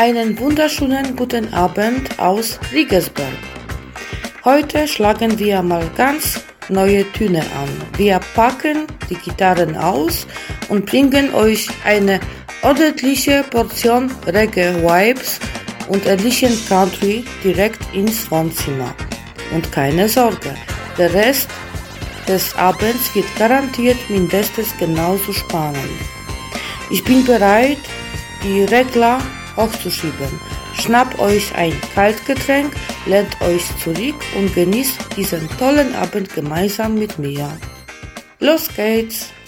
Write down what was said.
Einen wunderschönen guten Abend aus Riegersberg. Heute schlagen wir mal ganz neue Töne an. Wir packen die Gitarren aus und bringen euch eine ordentliche Portion Reggae-Vibes und etlichen Country direkt ins Wohnzimmer. Und keine Sorge, der Rest des Abends wird garantiert mindestens genauso spannend. Ich bin bereit, die Regler hochzuschieben. Schnappt euch ein Kaltgetränk, lehnt euch zurück und genießt diesen tollen Abend gemeinsam mit mir. Los geht's!